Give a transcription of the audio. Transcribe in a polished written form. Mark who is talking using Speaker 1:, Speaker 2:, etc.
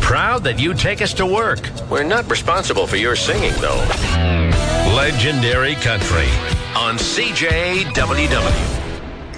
Speaker 1: Proud that you take us to work.
Speaker 2: We're not responsible for your singing, though.
Speaker 1: Legendary Country on CJWW.